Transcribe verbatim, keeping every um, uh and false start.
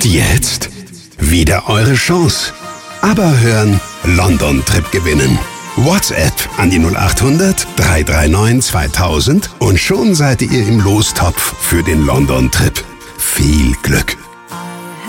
jetzt? Wieder eure Chance. Aber hören, London-Trip gewinnen. WhatsApp an die null acht hundert, drei drei neun, zweitausend und schon seid ihr im Lostopf für den London-Trip. Viel Glück!